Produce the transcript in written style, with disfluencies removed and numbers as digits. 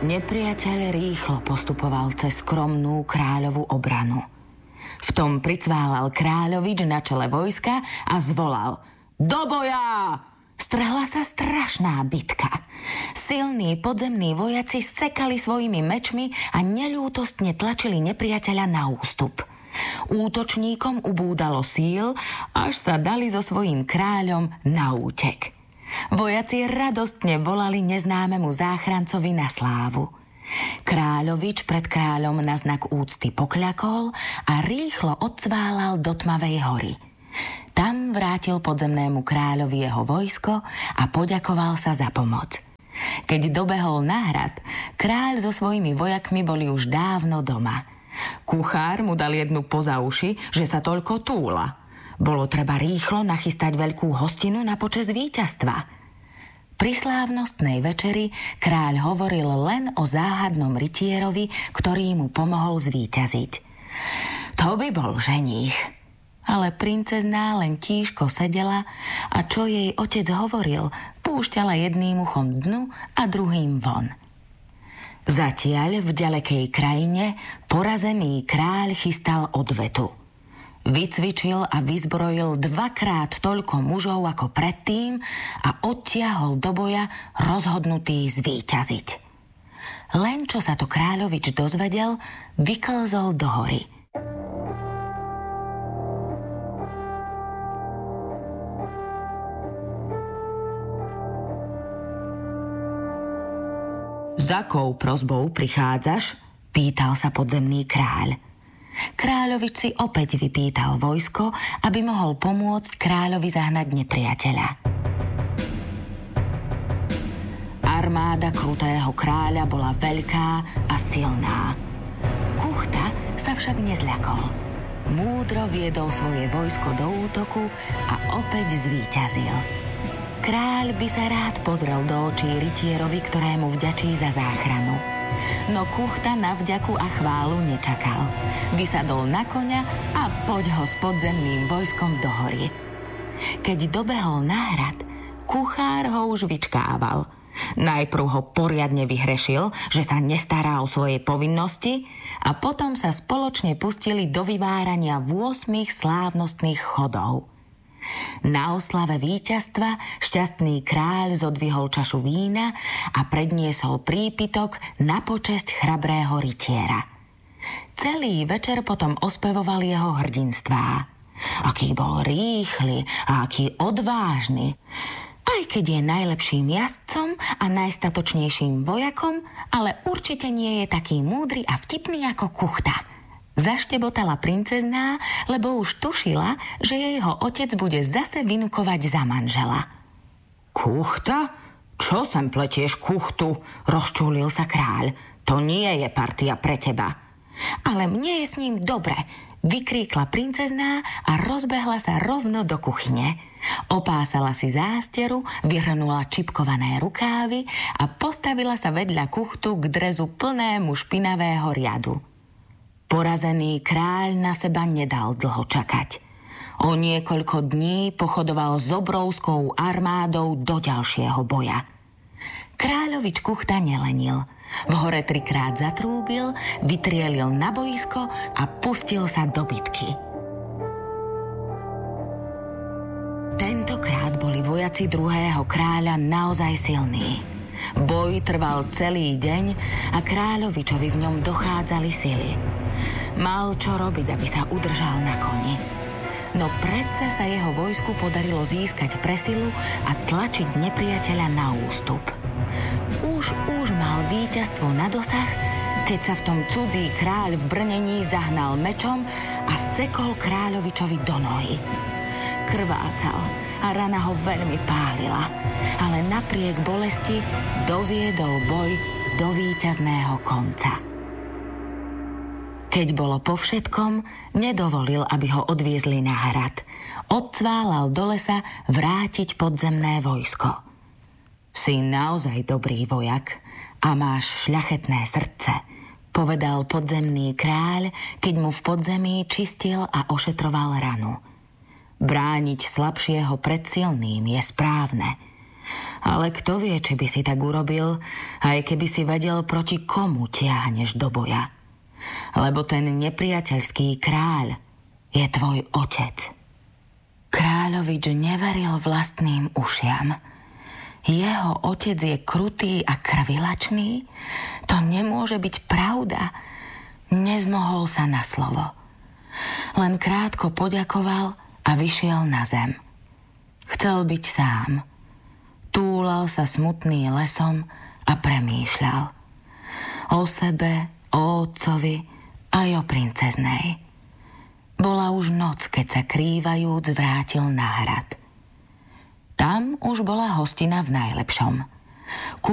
Nepriateľ rýchlo postupoval cez skromnú kráľovú obranu. V tom pricválal kráľovič na čele vojska a zvolal: Do boja! Strhla sa strašná bitka. Silní podzemní vojaci sekali svojimi mečmi a neľútostne tlačili nepriateľa na ústup. Útočníkom ubúdalo síl, až sa dali so svojím kráľom na útek. Vojaci radostne volali neznámemu záchrancovi na slávu. Kráľovič pred kráľom na znak úcty pokľakol a rýchlo odsválal do tmavej hory. Tam vrátil podzemnému kráľovi jeho vojsko a poďakoval sa za pomoc. Keď dobehol na hrad, kráľ so svojimi vojakmi boli už dávno doma. Kuchár mu dal jednu poza uši, že sa toľko túla. Bolo treba rýchlo nachystať veľkú hostinu na počesť víťazstva. Pri slávnostnej večeri kráľ hovoril len o záhadnom rytierovi, ktorý mu pomohol zvíťaziť. To by bol ženích. Ale princezná len tížko sedela a čo jej otec hovoril, púšťala jedným uchom dnu a druhým von. Zatiaľ v ďalekej krajine porazený kráľ chystal odvetu. Vycvičil a vyzbrojil 2-krát toľko mužov ako predtým a odtiahol do boja rozhodnutý zvíťaziť. Len čo sa to kráľovič dozvedel, vyklzol do hory. Za akou prosbou prichádzaš? Pýtal sa podzemný kráľ. Kráľovič si opäť vypýtal vojsko, aby mohol pomôcť kráľovi zahnať nepriateľa. Armáda krutého kráľa bola veľká a silná. Kuchta sa však nezľakol. Múdro viedol svoje vojsko do útoku a opäť zvíťazil. Kráľ by sa rád pozrel do očí rytierovi, ktorému vďačí za záchranu. No Kuchta na vďaku a chválu nečakal. Vysadol na koňa a poď ho s podzemným vojskom do hory. Keď dobehol na hrad, kuchár ho už vyčkával. Najprv ho poriadne vyhrešil, že sa nestará o svoje povinnosti, a potom sa spoločne pustili do vyvárania 8 slávnostných chodov. Na oslave víťazstva šťastný kráľ zodvihol čašu vína a predniesol prípitok na počesť chrabrého rytiera. Celý večer potom ospevoval jeho hrdinstvá. Aký bol rýchly a aký odvážny. Aj keď je najlepším jazdcom a najstatočnejším vojakom, ale určite nie je taký múdry a vtipný ako Kuchta. Zaštebotala princezná, lebo už tušila, že jeho otec bude zase vynukovať za manžela. Kuchta? Čo sem pletieš Kuchtu? Rozčúlil sa kráľ. To nie je partia pre teba. Ale mne je s ním dobre, vykríkla princezná a rozbehla sa rovno do kuchyne. Opásala si zásteru, vyhrnula čipkované rukávy a postavila sa vedľa Kuchtu k drezu plnému špinavého riadu. Porazený kráľ na seba nedal dlho čakať. O niekoľko dní pochodoval s obrovskou armádou do ďalšieho boja. Kráľovič Kuchta nelenil. V hore 3-krát zatrúbil, vytrielil na boisko a pustil sa do bitky. Tentokrát boli vojaci druhého kráľa naozaj silní. Boj trval celý deň a kráľovičovi v ňom dochádzali sily. Mal čo robiť, aby sa udržal na koni. No predsa sa jeho vojsku podarilo získať presilu a tlačiť nepriateľa na ústup. Už mal víťazstvo na dosah, keď sa v tom cudzí kráľ v brnení zahnal mečom a sekol kráľovičovi do nohy. Krvácal a rana ho veľmi pálila, ale napriek bolesti doviedol boj do víťazného konca. Keď bolo po všetkom, nedovolil, aby ho odviezli na hrad. Odcválal do lesa vrátiť podzemné vojsko. Si naozaj dobrý vojak a máš šľachetné srdce, povedal podzemný kráľ, keď mu v podzemí čistil a ošetroval ranu. Brániť slabšieho pred silným je správne. Ale kto vie, či by si tak urobil, aj keby si vedel, proti komu tiahneš do boja. Lebo ten nepriateľský kráľ je tvoj otec. Kráľovič neveril vlastným ušiam. Jeho otec je krutý a krvilačný? To nemôže byť pravda. Nezmohol sa na slovo. Len krátko poďakoval a vyšiel na zem. Chcel byť sám. Túlal sa smutný lesom a premýšľal. O sebe, o otcovi aj o princeznej. Bola už noc, keď sa krývajúc vrátil na hrad. Tam už bola hostina v najlepšom.